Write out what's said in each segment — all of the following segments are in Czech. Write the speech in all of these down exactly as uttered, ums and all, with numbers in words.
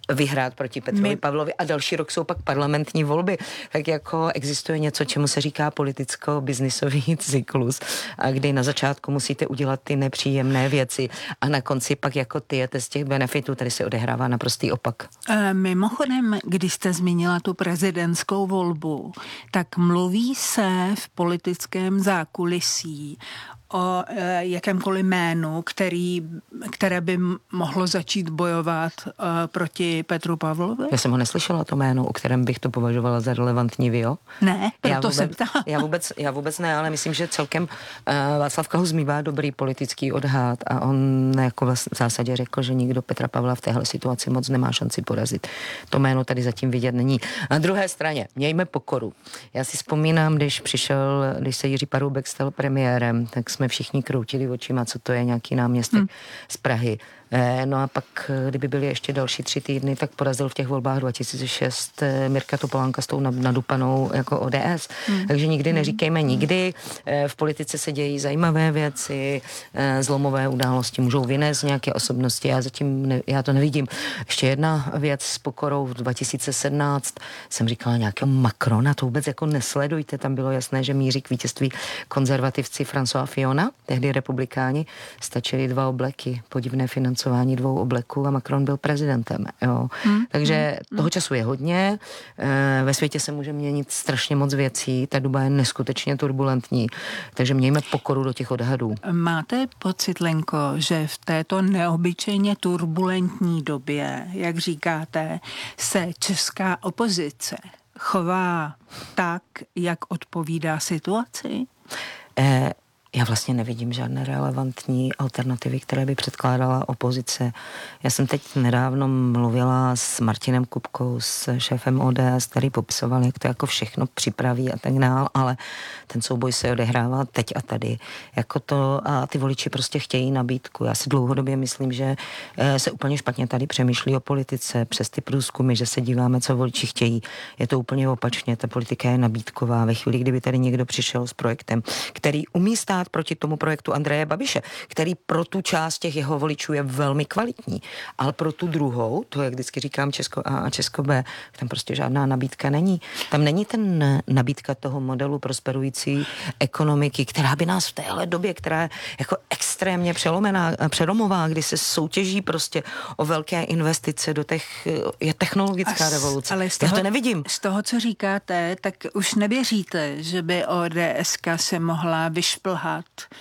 vyhrát proti Petrovi My... Pavlovi a další rok jsou pak parlamentní volby. Tak jako existuje něco, čemu se říká politicko-biznisový cyklus, a kdy na začátku musíte udělat ty nepříjemné věci a na konci pak jako tyjete z těch benefitů, tady se odehrává naprostý opak. E, mimochodem, když jste zmínila tu prezidentskou volbu, tak mluví se v politickém zákulisí o e, jakémkoliv jménu, který, které by mohlo začít bojovat e, proti Petru Pavlovi? Já jsem ho neslyšela, to jméno, o kterém bych to považovala za relevantní, vy jo? Ne, proto se ptám. Já vůbec, já vůbec ne, ale myslím, že celkem uh, Václav Klaus mívá dobrý politický odhad a on jako v zásadě řekl, že nikdo Petra Pavla v téhle situaci moc nemá šanci porazit. To jméno tady zatím vidět není. Na druhé straně, mějme pokoru. Já si vzpomínám, když přišel, když se Jiří Paroubek stal premiérem, tak jsme všichni kroutili očima, co to je, nějaký náměstek hmm. z Prahy. No a pak, kdyby byly ještě další tři týdny, tak porazil v těch volbách dva tisíce šest Mirka Topolánka s tou nadupanou jako O D S. Hmm. Takže nikdy neříkejme nikdy. V politice se dějí zajímavé věci, zlomové události můžou vynést nějaké osobnosti. Já zatím ne, já to nevidím. Ještě jedna věc s pokorou v dva tisíce sedmnáct jsem říkala nějakého Macrona, to vůbec jako nesledujte. Tam bylo jasné, že míří k vítězství konzervativci François Fillona, tehdy republikáni, stačily dva obleky, podivné financování dvou obleků a Macron byl prezidentem. Jo. Hmm. Takže hmm. toho času je hodně. E, ve světě se může měnit strašně moc věcí. Ta doba je neskutečně turbulentní. Takže mějme pokoru do těch odhadů. Máte pocit, Lenko, že v této neobyčejně turbulentní době, jak říkáte, se česká opozice chová tak, jak odpovídá situaci? E, Já vlastně nevidím žádné relevantní alternativy, které by předkládala opozice. Já jsem teď nedávno mluvila s Martinem Kupkou, s šéfem O D S, který popisoval, jak to jako všechno připraví a tak dále, ale ten souboj se odehrává teď a tady. Jako to, a ty voliči prostě chtějí nabídku. Já si dlouhodobě myslím, že se úplně špatně tady přemýšlí o politice přes ty průzkumy, že se díváme, co voliči chtějí. Je to úplně opačně, ta politika je nabídková. Ve chvíli, kdyby tady někdo přišel s projektem, který umí stát proti tomu projektu Andreje Babiše, který pro tu část těch jeho voličů je velmi kvalitní, ale pro tu druhou, to jak vždycky říkám Česko A a Česko B, tam prostě žádná nabídka není. Tam není ten nabídka toho modelu prosperující ekonomiky, která by nás v téhle době, která je jako extrémně přelomená, přelomová, kdy se soutěží prostě o velké investice do těch, je technologická revoluce. Ale z toho, já to nevidím. Z toho, co říkáte, tak už nevěříte, že by O D S ka se mohla vyšplhat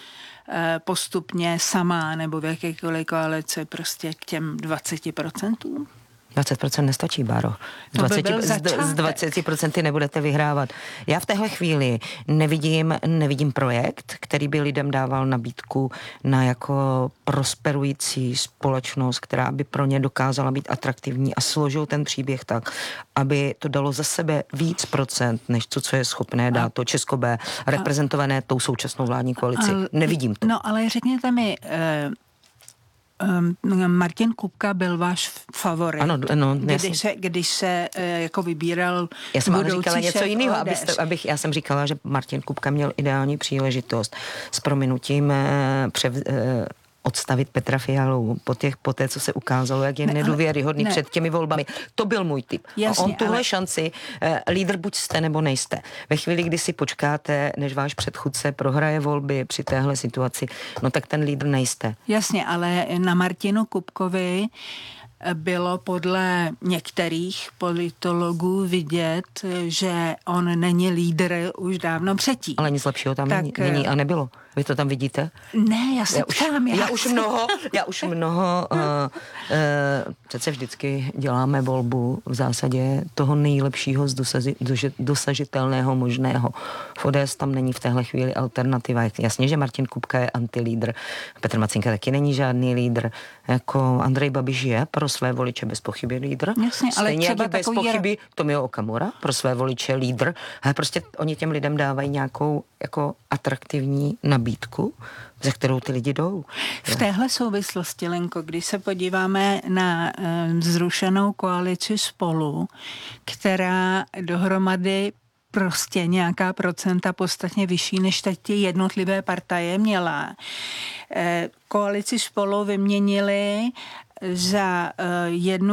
postupně sama nebo v jakékoliv koalici prostě k těm dvaceti procentům? dvacet procent nestačí, Báro. Z, dvacet, by z, z dvacet procent nebudete vyhrávat. Já v téhle chvíli nevidím, nevidím projekt, který by lidem dával nabídku na jako prosperující společnost, která by pro ně dokázala být atraktivní a složil ten příběh tak, aby to dalo za sebe víc procent, než to, co je schopné dát to Česko B, reprezentované tou současnou vládní koalici. Ale, nevidím to. No, ale řekněte mi... Uh... Martin Kupka byl váš favorit. Ano, ano, když se, když se jako vybíral. Já jsem ale říkala něco jiného, abyste, abych, já jsem říkala, že Martin Kupka měl ideální příležitost s prominutím přev, odstavit Petra Fialu po, těch, po té, co se ukázalo, jak je ne, nedůvěryhodný ne. před těmi volbami. To byl můj tip. Jasně, a on tuhle ale... šanci, eh, lídr buď jste nebo nejste. Ve chvíli, kdy si počkáte, než váš předchůdce prohraje volby při téhle situaci, no tak ten lídr nejste. Jasně, ale na Martinu Kupkovi bylo podle některých politologů vidět, že on není lídr už dávno předtím. Ale nic lepšího tam tak, není, není a nebylo. Vy to tam vidíte? Ne, já se já ptám. Už, já, já už mnoho, já už mnoho, uh, uh, přece vždycky děláme volbu v zásadě toho nejlepšího z dosaži, dosažitelného možného. V O D S tam není v téhle chvíli alternativa. Jasně, že Martin Kupka je antilídr, Petr Macinka taky není žádný lídr. Jako Andrej Babiš je pro své voliče bez pochyby lídr. Jasně, ale stejně třeba jak bez pochyby je... Tomio Okamura pro své voliče lídr. Ale prostě oni těm lidem dávají nějakou jako atraktivní nabídku, za kterou ty lidi jdou. V téhle souvislosti, Lenko, když se podíváme na uh, zrušenou koalici Spolu, která dohromady prostě nějaká procenta podstatně vyšší, než teď ty jednotlivé partaje měla. Koalici Spolu vyměnili za jednu